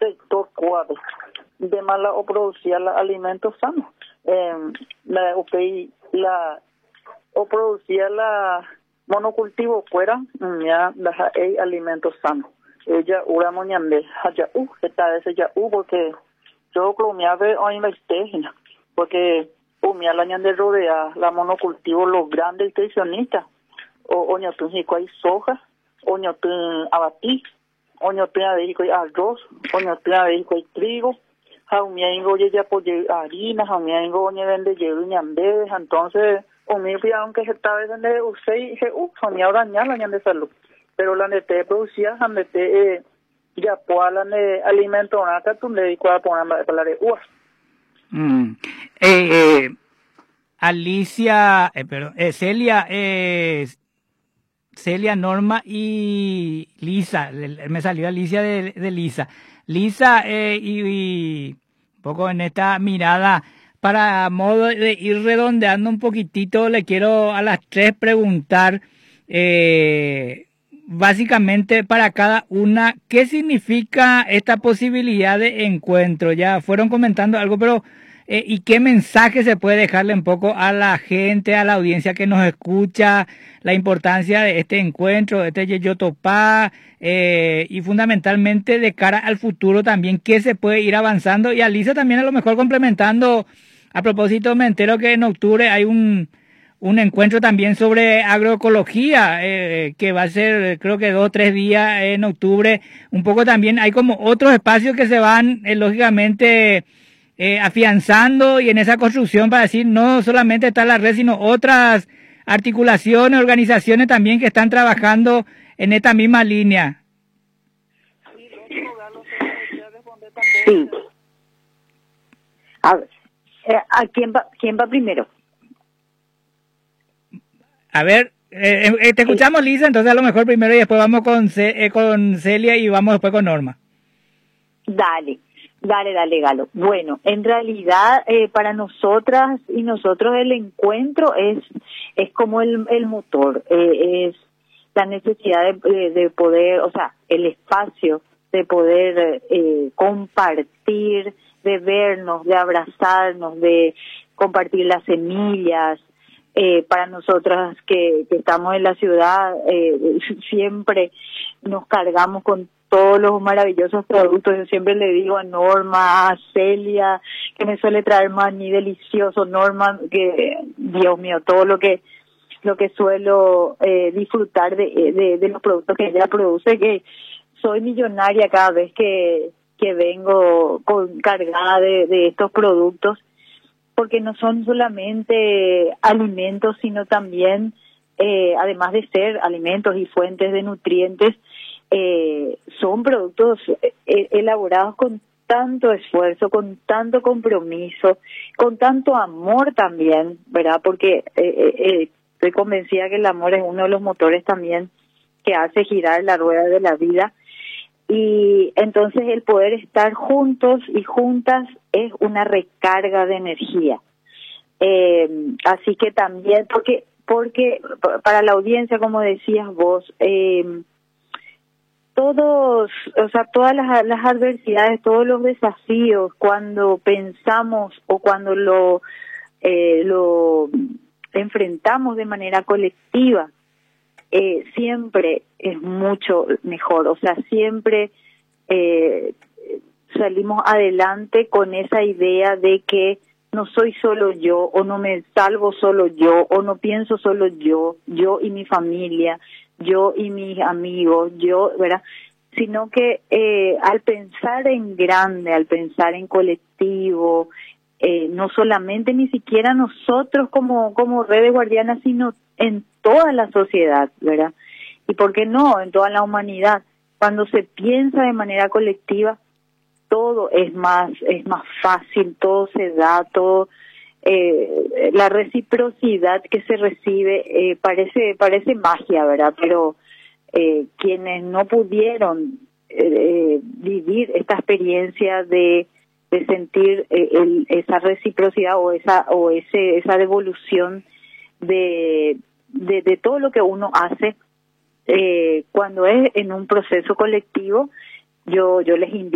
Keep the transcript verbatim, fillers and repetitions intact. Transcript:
sector cuadro de mala o producía la alimentos sanos. Eh, la, okay, la o producía la monocultivo fuera ya la hay alimentos sanos. Ella ura moñande haya u esta vez ya u porque yo creo me ave o investé porque u me la ñande rodea la monocultivo los grandes nutricionistas o oño tu hijo hay soja oño tu abatí oño tu hay arroz oño tu hay trigo jaumiengo ya apoye harina jaumiengo oñe vende yeru ñande entonces o mi fui aunque se estaba donde usted se u soña ahora ñala ñande salud pero la nete producía jamete eh, ya poala ne alimento naka tu le kwa poner para de ua mm. eh, eh, Alicia eh, perdón eh, Celia eh, Celia, Norma y Lisa. Me salió Alicia de, de Lisa. Lisa, eh, y, y un poco en esta mirada, para modo de ir redondeando un poquitito, le quiero a las tres preguntar, eh, básicamente para cada una, ¿qué significa esta posibilidad de encuentro? Ya fueron comentando algo, pero Eh, ¿y qué mensaje se puede dejarle un poco a la gente, a la audiencia que nos escucha, la importancia de este encuentro, de este Yeyotopá, eh, y fundamentalmente de cara al futuro también, qué se puede ir avanzando? Y a Lisa también a lo mejor complementando, a propósito, me entero que en octubre hay un, un encuentro también sobre agroecología, eh, que va a ser creo que dos o tres días en octubre, un poco también hay como otros espacios que se van, eh, lógicamente, Eh, afianzando y en esa construcción para decir no solamente está la red sino otras articulaciones, organizaciones también que están trabajando en esta misma línea. Sí. A ver, ¿a quién va, quién va primero? A ver, eh, eh, te escuchamos, Lisa, entonces a lo mejor primero y después vamos con, Ce eh, con Celia y vamos después con Norma. Dale. Dale, dale, Galo. Bueno, en realidad eh, para nosotras y nosotros el encuentro es es como el, el motor, eh, es la necesidad de, de poder, o sea, el espacio de poder eh, compartir, de vernos, de abrazarnos, de compartir las semillas. Eh, para nosotras que, que estamos en la ciudad, eh, siempre nos cargamos con todos los maravillosos productos. Yo siempre le digo a Norma, a Celia, que me suele traer maní delicioso, Norma, que Dios mío, todo lo que lo que suelo eh, disfrutar de, de, de los productos que ella produce, que soy millonaria cada vez que, que vengo con, cargada de, de estos productos, porque no son solamente alimentos, sino también, eh, además de ser alimentos y fuentes de nutrientes, Eh, son productos eh, elaborados con tanto esfuerzo, con tanto compromiso, con tanto amor también, ¿verdad? Porque eh, eh, estoy convencida que el amor es uno de los motores también que hace girar la rueda de la vida. Y entonces el poder estar juntos y juntas es una recarga de energía. Eh, así que también, porque, porque para la audiencia, como decías vos, eh, todos, o sea, todas las, las adversidades, todos los desafíos, cuando pensamos o cuando lo, eh, lo enfrentamos de manera colectiva, eh, siempre es mucho mejor, o sea, siempre eh, salimos adelante con esa idea de que no soy solo yo, o no me salvo solo yo, o no pienso solo yo, yo y mi familia, yo y mis amigos, yo, ¿verdad? Sino que eh, al pensar en grande, al pensar en colectivo, eh, no solamente ni siquiera nosotros como como redes guardianas, sino en toda la sociedad, ¿verdad? Y por qué no, en toda la humanidad. Cuando se piensa de manera colectiva, todo es más es más fácil, todo se da, todo eh, la reciprocidad que se recibe eh, parece parece magia, ¿verdad? Pero eh, quienes no pudieron eh, vivir esta experiencia de de sentir eh, el, esa reciprocidad o esa o ese esa devolución de de, de todo lo que uno hace eh, cuando es en un proceso colectivo, yo yo les invito